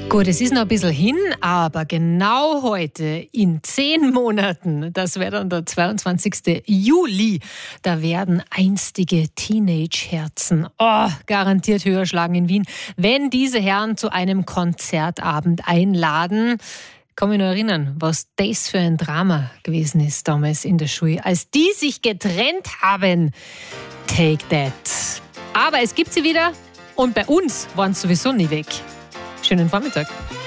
Gut, es ist noch ein bisschen hin, aber genau heute, in 10 Monaten, das wäre dann der 22. Juli, da werden einstige Teenage-Herzen garantiert höher schlagen in Wien, wenn diese Herren zu einem Konzertabend einladen. Ich kann mich noch erinnern, was das für ein Drama gewesen ist damals in der Schule, als die sich getrennt haben. Take that. Aber es gibt sie wieder und bei uns waren sie sowieso nie weg. Schönen Vormittag.